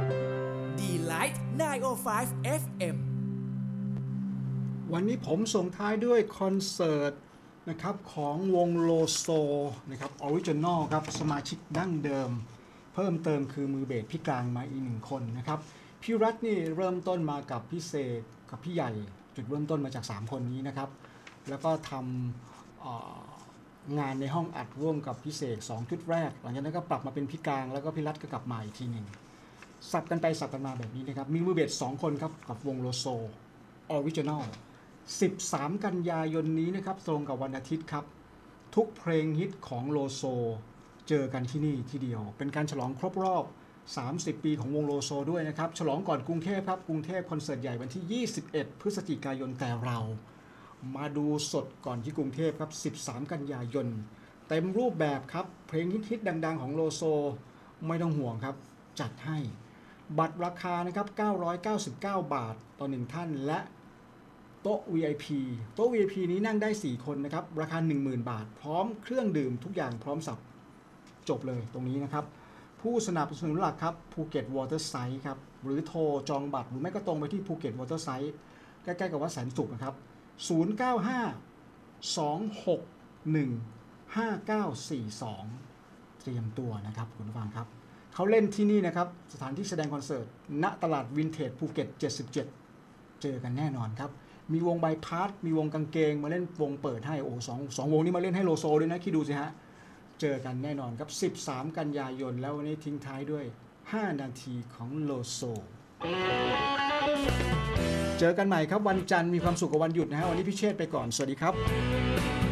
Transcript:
Delight 905 FM วันนี้ผมส่งท้ายด้วยคอนเสิร์ตนะครับของวงโลโซนะครับออริจินอลครับสมาชิกดั้งเดิมเพิ่มเติมคือมือเบสพี่กลางมาอีก1คนนะครับพี่รัตนี่เริ่มต้นมากับพี่เสกกับพี่ใหญ่จุดเริ่มต้นมาจาก3คนนี้นะครับแล้วก็ทำงานในห้องอัดร่วมกับพี่เสก2ชุดแรกหลังจากนั้นก็ปรับมาเป็นพี่กลางแล้วก็พี่รัตก็กลับมาอีกทีหนึ่งสับกันไปสับกันมาแบบนี้นะครับมีมือเบส2คนครับกับวงโลโซออริจินอล13 กันยายนนี้นะครับตรงกับวันอาทิตย์ครับทุกเพลงฮิตของโลโซเจอกันที่นี่ที่เดียวเป็นการฉลองครบรอบ30 ปีของวงโลโซด้วยนะครับฉลองก่อนกรุงเทพครับกรุงเทพคอนเสิร์ตใหญ่วันที่21 พฤศจิกายนแต่เรามาดูสดก่อนที่กรุงเทพครับ13 กันยายนเต็มรูปแบบครับเพลงฮิตๆดังๆของโลโซไม่ต้องห่วงครับจัดให้บัตรราคานะครับ999 บาทต่อ1ท่านและโต๊ะ VIP โต๊ะ VIP นี้นั่งได้4คนนะครับราคา 10,000 บาทพร้อมเครื่องดื่มทุกอย่างพร้อมสับจบเลยตรงนี้นะครับผู้สนับสนุนหลักครับภูเก็ตวอเตอร์ไซด์ครับหรือโทรจองบัตรหรือไม่ก็ตรงไปที่ภูเก็ตวอเตอร์ไซด์ใกล้ๆกับวัดแสนสุขนะครับ095-261-5942เตรียมตัวนะครับคุณผู้ฟังครับเขาเล่นที่นี่นะครับสถานที่แสดงคอนเสิร์ตณตลาดวินเทจภูเก็ต77เจอกันแน่นอนครับมีวงไบพาสมีวงกางเกงมาเล่นวงเปิดให้โอ้สองวงนี้มาเล่นให้โลโซด้วยนะคิดดูสิฮะเจอกันแน่นอนครับ13 กันยายนแล้ววันนี้ทิ้งท้ายด้วย5 นาทีของโลโซเจอกันใหม่ครับวันจันทร์มีความสุขกับวันหยุดนะฮะวันนี้พี่เชษฐ์ไปก่อนสวัสดีครับ